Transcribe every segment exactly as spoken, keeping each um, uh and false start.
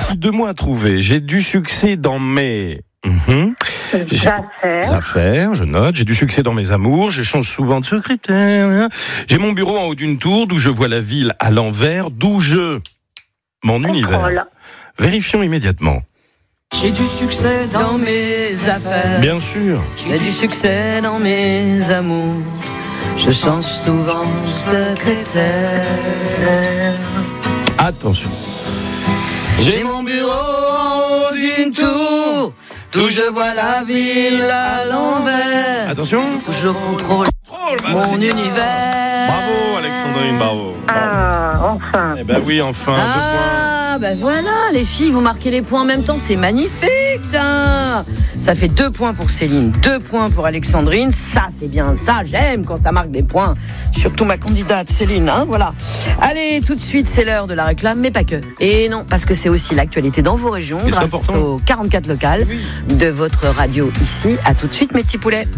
Voici deux mots à trouver. J'ai du succès dans mes... Mmh. Affaires. Affaires, je note. J'ai du succès dans mes amours. J'échange souvent de secrétaire. J'ai mon bureau en haut d'une tour d'où je vois la ville à l'envers, d'où je... Mon univers. Contrôle. Vérifions immédiatement. J'ai du succès dans mes affaires. Bien sûr. J'ai du succès dans mes amours. Je change souvent de secrétaire. Attention. J'ai mon bureau en haut d'une tour d'où je vois la ville à l'envers. Attention. Où je contrôle mon univers. Bravo Alexandrine, bravo. Ah, enfin. Eh ben oui, enfin, deux points. Ah, ben voilà, les filles, vous marquez les points en même temps, c'est magnifique ça. Ça fait deux points pour Céline, deux points pour Alexandrine. Ça, c'est bien, ça, j'aime quand ça marque des points. Surtout ma candidate Céline, hein, voilà. Allez, tout de suite, c'est l'heure de la réclame, mais pas que. Et non, parce que c'est aussi l'actualité dans vos régions, Et grâce aux quarante-quatre locales oui. de votre radio ici. À tout de suite, mes petits poulets.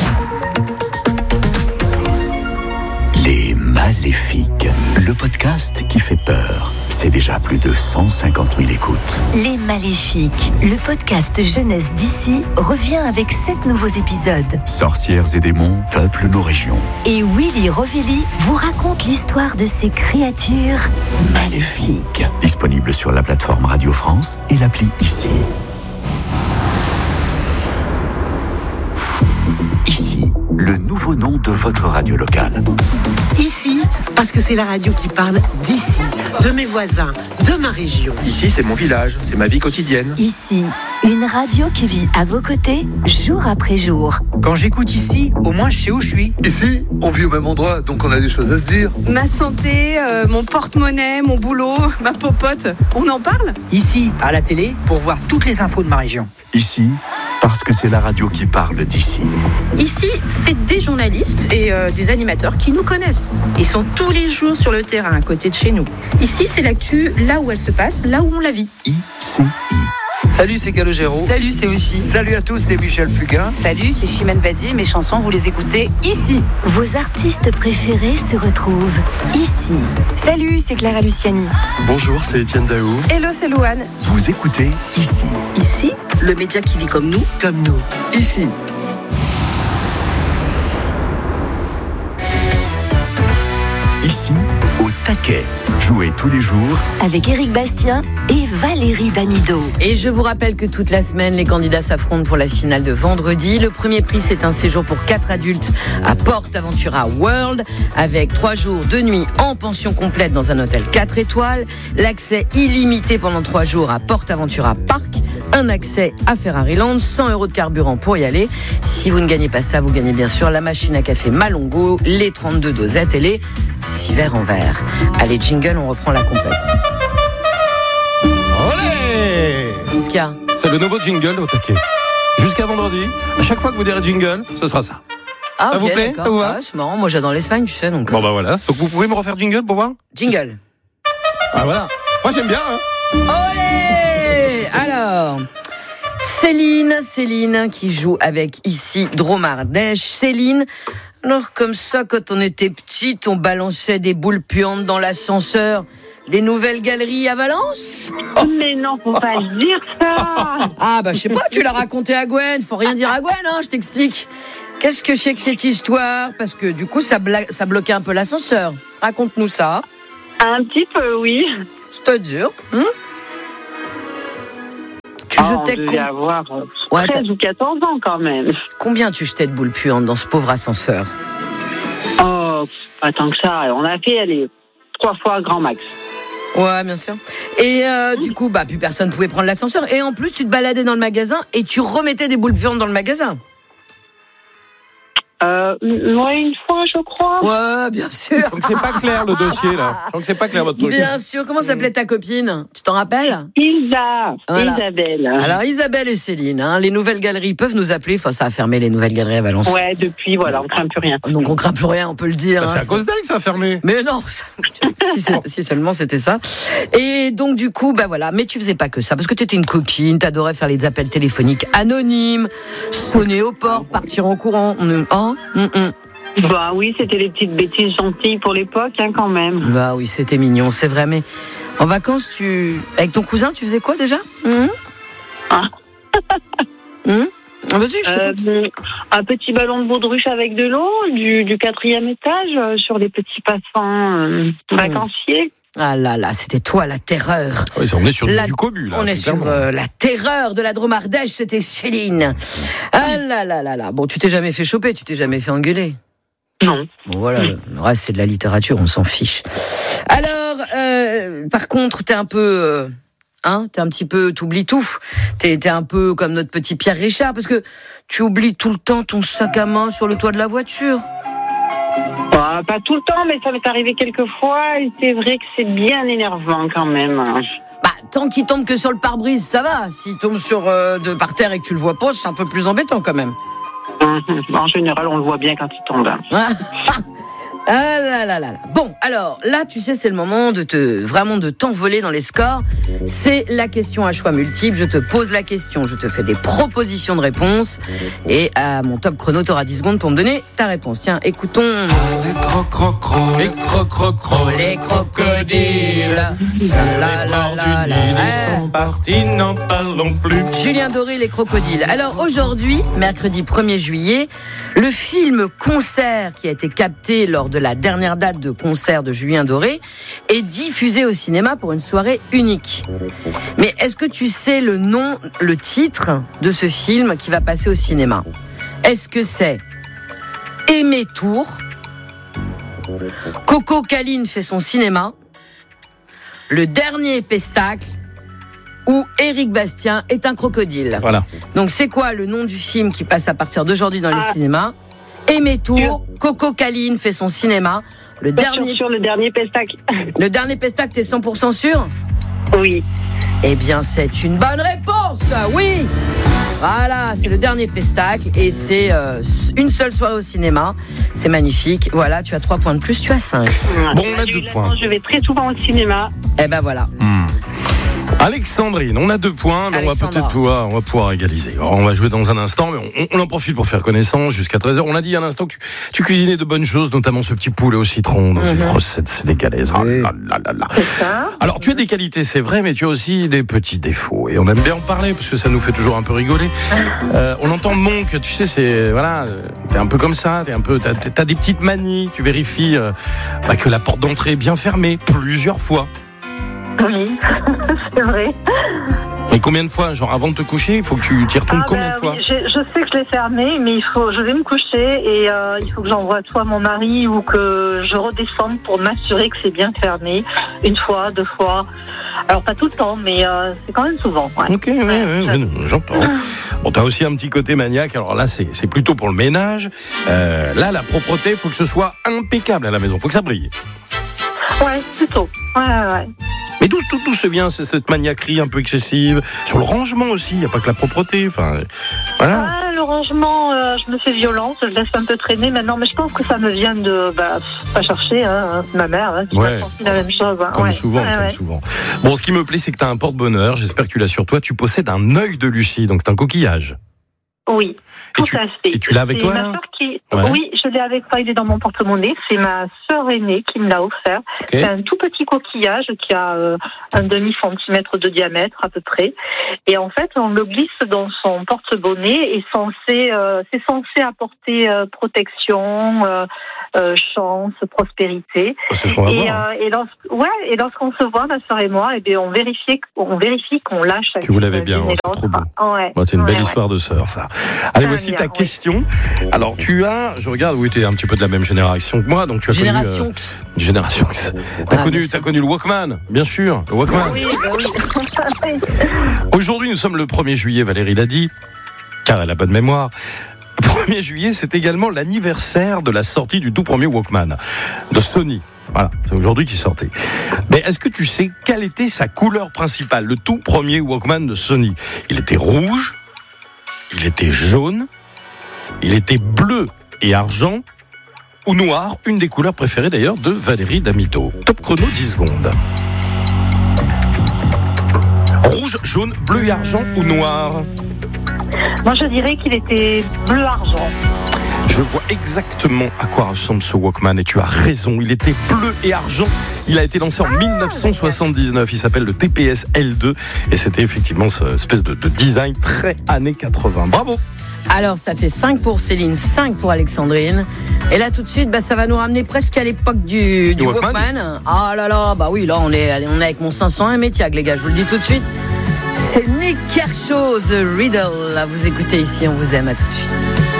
Les Maléfiques, le podcast qui fait peur. C'est déjà plus de cent cinquante mille écoutes. Les Maléfiques, le podcast jeunesse d'ici, revient avec sept nouveaux épisodes. Sorcières et démons peuplent nos régions. Et Willy Rovelli vous raconte l'histoire de ces créatures maléfiques. Disponible sur la plateforme Radio France et l'appli Ici. Ici, le nouveau nom de votre radio locale. Ici, parce que c'est la radio qui parle d'ici, de mes voisins, de ma région. Ici, c'est mon village, c'est ma vie quotidienne. Ici, une radio qui vit à vos côtés, jour après jour. Quand j'écoute ici, au moins je sais où je suis. Ici, on vit au même endroit, donc on a des choses à se dire. Ma santé, euh, mon porte-monnaie, mon boulot, ma popote, on en parle ? Ici, à la télé, pour voir toutes les infos de ma région. Ici, parce que c'est la radio qui parle d'ici. Ici, c'est des journalistes et euh, des animateurs qui nous connaissent. Ils sont tous les jours sur le terrain, à côté de chez nous. Ici, c'est l'actu, là où elle se passe, là où on la vit. I C I. Salut, c'est Calogero. Salut, c'est aussi. Salut à tous, c'est Michel Fugain. Salut, c'est Chimène Badi. Mes chansons, vous les écoutez ici. Vos artistes préférés se retrouvent ici. Salut, c'est Clara Luciani. Bonjour, c'est Étienne Daou. Hello, c'est Louane. Vous écoutez ici. Ici, le média qui vit comme nous, comme nous. Ici. Ici, au taquet. Jouez tous les jours avec Éric Bastien et Valérie Damido. Et je vous rappelle que toute la semaine, les candidats s'affrontent pour la finale de vendredi. Le premier prix, c'est un séjour pour quatre adultes à PortAventura World, avec trois jours, deux nuits en pension complète dans un hôtel quatre étoiles, l'accès illimité pendant trois jours à PortAventura Park, un accès à Ferrariland, cent euros de carburant pour y aller. Si vous ne gagnez pas ça, vous gagnez bien sûr la machine à café Malongo, les trente-deux dosettes et les six verres en verre. Allez, jingle, on reprend la compète. Olé! Qu'est-ce qu'il y a ? C'est le nouveau jingle au taquet. Jusqu'à vendredi, à chaque fois que vous direz jingle, ce sera ça. Ah, ça okay, vous plaît ? d'accord. Ça vous va ? Ouais, c'est marrant, moi j'adore l'Espagne, tu sais. Donc, bon, bah voilà. Donc vous pouvez me refaire jingle pour voir ? Jingle. Ah voilà. Moi j'aime bien. Hein. Olé ! Alors, Céline, Céline qui joue avec ici Dromardèche. Céline, alors comme ça, quand on était petite, on balançait des boules puantes dans l'ascenseur. Les nouvelles galeries à Valence ? Mais non, faut pas dire ça. Ah bah je sais pas, tu l'as raconté à Gwen. Faut rien dire à Gwen, hein, je t'explique. Qu'est-ce que c'est que cette histoire ? Parce que du coup, ça, bla- ça bloquait un peu l'ascenseur. Raconte-nous ça. Un petit peu, oui. C'est-à-dire hein ? Tu oh, jetais on devait com- avoir ouais, treize ou quatorze ans quand même. Combien tu jetais de boules puantes dans ce pauvre ascenseur ? Oh, pas tant que ça. On a fait, allez, trois fois grand max. Ouais, bien sûr. Et euh, du coup, bah plus personne pouvait prendre l'ascenseur. Et en plus, tu te baladais dans le magasin et tu remettais des boules puantes dans le magasin. Euh, ouais, une fois, je crois. Ouais, bien sûr. Donc c'est pas clair le dossier là. Je crois que c'est pas clair votre truc. Bien sûr. Comment s'appelait ta copine ? Tu t'en rappelles ? Isa, voilà. Isabelle. Alors Isabelle et Céline, hein, les nouvelles galeries peuvent nous appeler. Enfin, ça a fermé les nouvelles galeries à Valence. Ouais, depuis, voilà, on craint plus rien. Donc on craint plus rien, on peut le dire. Bah, c'est hein, à cause d'elle que ça a fermé. Mais non, ça... si, si seulement c'était ça. Et donc du coup, bah voilà. Mais tu faisais pas que ça, parce que tu étais une coquine, t'adorais faire les appels téléphoniques anonymes, sonner au port, partir en courant. Hein mm -mm. Bah oui, c'était les petites bêtises gentilles pour l'époque, hein, quand même. Bah oui, c'était mignon, c'est vrai, mais En vacances, tu avec ton cousin, tu faisais quoi déjà? Mmh. Ah. Mmh. Vas-y, je euh, un petit ballon de baudruche avec de l'eau, du, du quatrième étage, euh, sur les petits passants euh, vacanciers. Ah là là, c'était toi la terreur. Oui, on est sur la, du cobu là. On est sur euh, la terreur de la Drôme Ardèche, c'était Céline. Ah là là là là. Bon, tu t'es jamais fait choper, tu t'es jamais fait engueuler. Non. Bon voilà, le reste c'est de la littérature, on s'en fiche. Alors, euh, par contre, t'es un peu... Euh, Hein, t'es un petit peu, t'oublies tout. T'es, t'es un peu comme notre petit Pierre Richard, parce que tu oublies tout le temps ton sac à main sur le toit de la voiture. Bah, pas tout le temps, mais ça m'est arrivé quelques fois, et c'est vrai que c'est bien énervant quand même. Bah, tant qu'il tombe que sur le pare-brise, ça va. S'il tombe sur euh, de par terre et que tu le vois pas, c'est un peu plus embêtant quand même. En général, on le voit bien quand il tombe. Ah là là là là. Bon, alors là, tu sais, c'est le moment de te vraiment de t'envoler dans les scores. C'est la question à choix multiples. Je te pose la question, je te fais des propositions de réponses, et à mon top chrono, t'auras dix secondes pour me donner ta réponse. Tiens, écoutons. Les crocrocros, les crocrocros, les crocodiles. La la la la. Ils sont partis, n'en parlons plus. Julien Doré, les crocodiles. Alors aujourd'hui, mercredi premier juillet, le film concert qui a été capté lors de la dernière date de concert de Julien Doré est diffusé au cinéma pour une soirée unique. Mais est-ce que tu sais le nom, le titre de ce film qui va passer au cinéma? Est-ce que c'est Aimé Tour, Coco Caline fait son cinéma, Le Dernier Pestacle ou Éric Bastien est un crocodile? Voilà. Donc c'est quoi le nom du film qui passe à partir d'aujourd'hui dans les ah. cinémas? Aimé Tour, Coco Caline fait son cinéma. Le Pas dernier sur le dernier pestacle. Le dernier pestacle, t'es cent pour cent sûr? Oui. Eh bien, c'est une bonne réponse. Oui. Voilà, c'est le dernier pestacle et c'est euh, une seule soirée au cinéma. C'est magnifique. Voilà, tu as trois points de plus, tu as cinq. Bon, on a deux points. Je vais très souvent au cinéma. Eh ben voilà. Hmm. Alexandrine, on a deux points, mais on va peut-être pouvoir, on va pouvoir égaliser. Alors, on va jouer dans un instant, mais on, on en profite pour faire connaissance jusqu'à treize heures. On a dit à l'instant que tu, tu cuisinais de bonnes choses, notamment ce petit poulet au citron dans mm-hmm. une recette sénégalaise. Oh là là là là. Alors, tu as des qualités, c'est vrai, mais tu as aussi des petits défauts. Et on aime bien en parler, parce que ça nous fait toujours un peu rigoler. Euh, on entend Monk, tu sais, c'est, voilà, t'es un peu comme ça, t'es un peu, t'as, t'as des petites manies, tu vérifies euh, bah, que la porte d'entrée est bien fermée plusieurs fois. Oui, c'est vrai. Et combien de fois? Genre avant de te coucher, il faut que tu t'y retournes ah combien bah, de fois? Oui, je, je sais que je l'ai fermé, mais il faut, je vais me coucher et euh, il faut que j'envoie soit mon mari ou que je redescende pour m'assurer que c'est bien fermé. Une fois, deux fois. Alors pas tout le temps, mais euh, c'est quand même souvent. Ouais. Ok, ouais, ouais, ouais, j'entends. Bon, t'as aussi un petit côté maniaque. Alors là, c'est, c'est plutôt pour le ménage. Euh, là, la propreté, il faut que ce soit impeccable à la maison. Il faut que ça brille. Ouais, plutôt. Ouais, ouais, ouais. Mais d'où tout, tout se vient, c'est cette maniaquerie un peu excessive. Sur le rangement aussi, il n'y a pas que la propreté. Enfin, voilà. Ah, le rangement, euh, je me fais violence, je laisse un peu traîner maintenant, mais je pense que ça me vient de, bah, pas chercher, hein, ma mère, hein, qui ouais. m'a senti la même chose. Hein. Comme ouais. souvent, ouais, comme ouais. souvent. Bon, ce qui me plaît, c'est que tu as un porte-bonheur. J'espère que tu l'as sur toi. Tu possèdes un œil de Lucie, donc c'est un coquillage. Oui, tout tu, à fait. Et tu l'as avec c'est toi, ma là sœur qui... ouais. Oui, je l'ai avec moi, il est dans mon porte-monnaie. C'est ma sœur aînée qui me l'a offert. Okay. C'est un tout petit coquillage qui a euh, un demi-centimètre de diamètre à peu près. Et en fait, on le glisse dans son porte-bonnet et censé, euh, c'est censé apporter euh, protection, euh, euh, chance, prospérité. C'est ce qu'on va et, voir. Euh, et, lorsqu'... ouais, et lorsqu'on se voit, ma sœur et moi, eh bien, on, vérifie, on vérifie qu'on lâche. Que vous l'avez bien, c'est trop beau. Ouais. Bon, c'est une ouais, belle ouais. histoire de sœur, ça. Allez, voici ta question. Oui. Alors, tu as, je regarde, oui, tu es un petit peu de la même génération que moi, donc tu as génération connu... Euh, génération X. T'as ah, connu, t'as connu le Walkman, bien sûr, le Walkman. Oui, bah oui. Aujourd'hui, nous sommes le premier juillet, Valérie l'a dit, car elle a bonne mémoire. Le premier juillet, c'est également l'anniversaire de la sortie du tout premier Walkman, de Sony. Voilà, c'est aujourd'hui qu'il sortait. Mais est-ce que tu sais quelle était sa couleur principale, le tout premier Walkman de Sony? Il était rouge, il était jaune, il était bleu et argent, ou noir, une des couleurs préférées d'ailleurs de Valérie Damito. Top chrono, dix secondes. Rouge, jaune, bleu et argent ou noir? Moi, je dirais qu'il était bleu-argent. Je vois exactement à quoi ressemble ce Walkman et tu as raison, il était bleu et argent. Il a été lancé en ah, dix-neuf cent soixante-dix-neuf, il s'appelle le T P S L deux et c'était effectivement cette espèce de, de design très années quatre-vingts. Bravo! Alors ça fait cinq pour Céline, cinq pour Alexandrine. Et là tout de suite, bah, ça va nous ramener presque à l'époque du, du Walkman. Walkman. Ah là là, bah oui, là on est, on est avec mon cinq cent un Métiac, les gars, je vous le dis tout de suite. C'est Nick Kershaw, The Riddle. Là, vous écoutez ici, on vous aime, à tout de suite.